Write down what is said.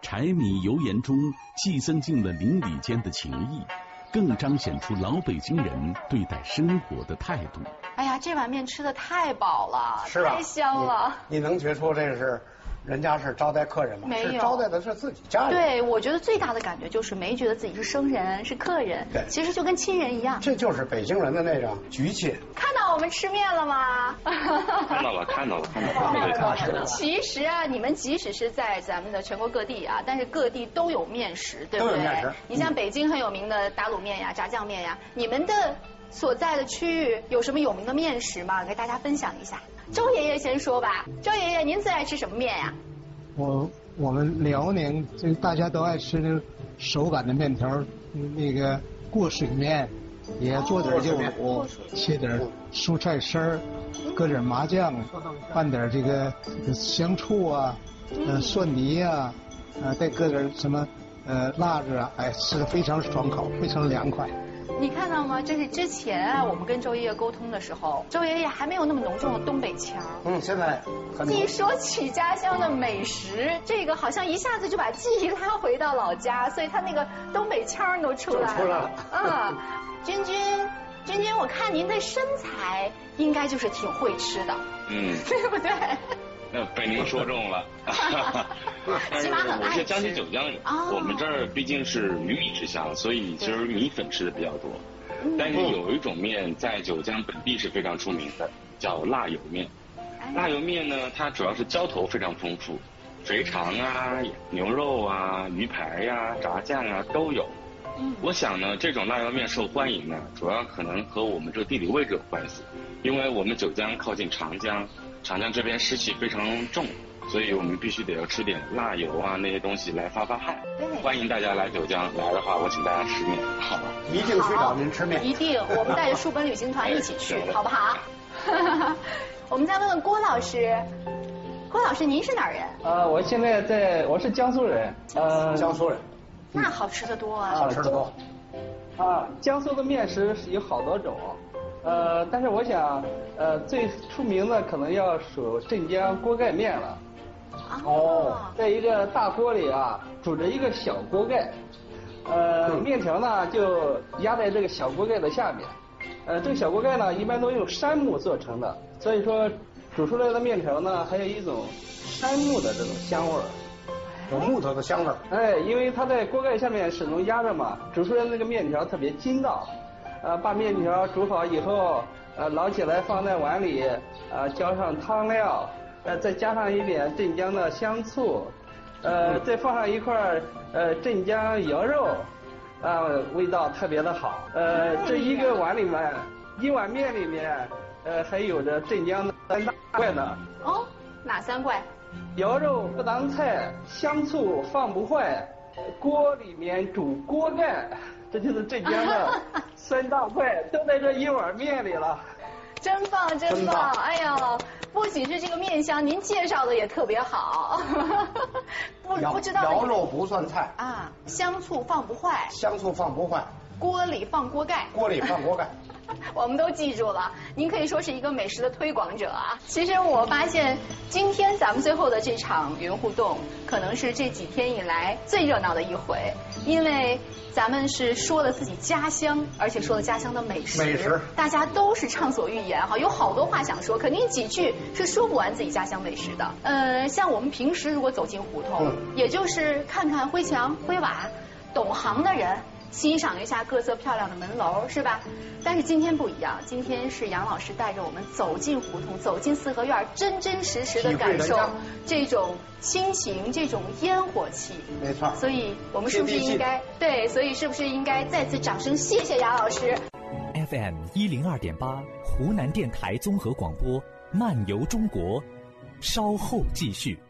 柴米油盐中寄增进了邻里间的情谊，更彰显出老北京人对待生活的态度。 哎呀，这碗面吃的太饱了， 是吧？ 太香了。 你能觉出这是人家是招待客人吗？ 没有， 是招待的是自己家人。 对，我觉得最大的感觉就是没觉得自己是生人，是客人。 对， 其实就跟亲人一样。 这就是北京人的那种局气。 看到我们吃面了吗？ 看到了。 其实啊，你们即使是在咱们的全国各地啊，但是各地都有面食，对不对？ 都有面食。 你像北京很有名的打卤面呀、炸酱面呀，你们的所在的区域有什么有名的面食吗？给大家分享一下。周爷爷先说吧。周爷爷，您最爱吃什么面呀？ 我们辽宁这大家都爱吃那个手擀的面条，那个过水面，也做点肉骨，切点蔬菜丝儿，搁点麻酱，拌点这个香醋啊，蒜泥啊，再搁点什么辣子啊，哎，吃的非常爽口，非常凉快。 你看到吗？这是之前啊，我们跟周爷爷沟通的时候，周爷爷还没有那么浓重的东北腔。 现在一说起家乡的美食，这个好像一下子就把记忆拉回到老家，所以他那个东北腔都出来了。君君，我看您的身材应该就是挺会吃的，对不对？ 那被您说中了。但是我是江西九江人，我们这儿毕竟是鱼米之乡，所以其实米粉吃的比较多。但是有一种面在九江本地是非常出名的，叫辣油面。辣油面呢，它主要是浇头非常丰富，肥肠啊、牛肉啊、鱼排呀、炸酱啊都有。我想呢，这种辣油面受欢迎呢，主要可能和我们这个地理位置有关系，因为我们九江靠近长江，长江这边湿气非常重，所以我们必须得要吃点辣油啊那些东西来发汗。欢迎大家来九江，来的话我请大家吃面，好吧？ 一定去找您吃面。 一定，我们带着书本旅行团一起去，好不好？我们再问问郭老师，郭老师您是哪儿人？ 我现在我是江苏人。 江苏人。 那好吃的多啊！ 好吃的多。 江苏的面食有好多种，但是我想，最出名的可能要数镇江锅盖面了。在一个大锅里啊，煮着一个小锅盖，面条呢就压在这个小锅盖的下面，这个小锅盖呢一般都用杉木做成的，所以说煮出来的面条呢还有一种杉木的这种香味儿。 有木头的香味儿。 因为它在锅盖下面始终压着嘛，煮出来的那个面条特别筋道。把面条煮好以后，捞起来放在碗里，浇上汤料，再加上一点镇江的香醋，再放上一块镇江羊肉，味道特别的好。这一个碗里面，一碗面里面，还有着镇江的3大怪呢。 哪3怪？ 羊肉不当菜，香醋放不坏，锅里面煮锅盖，这就是镇江的3大怪，都在这一碗面里了。 真棒，真棒！哎呦，不仅是这个面香，您介绍的也特别好。不知道羊肉不算菜啊，香醋放不坏， 香醋放不坏， 锅里放锅盖， 锅里放锅盖。 我们都记住了，您可以说是一个美食的推广者啊。其实我发现，今天咱们最后的这场云互动，可能是这几天以来最热闹的一回，因为咱们是说了自己家乡，而且说了家乡的美食，大家都是畅所欲言哈，有好多话想说，肯定几句是说不完自己家乡美食的。像我们平时如果走进胡同，也就是看看灰墙灰瓦，懂行的人欣赏一下各色漂亮的门楼，是吧？但是今天不一样，今天是杨老师带着我们走进胡同，走进四合院，真真实实的感受这种亲情，这种烟火气。 没错。 所以我们是不是应该所以是不是应该再次掌声谢谢杨老师 ？FM 102.8，湖南电台综合广播，漫游中国，稍后继续。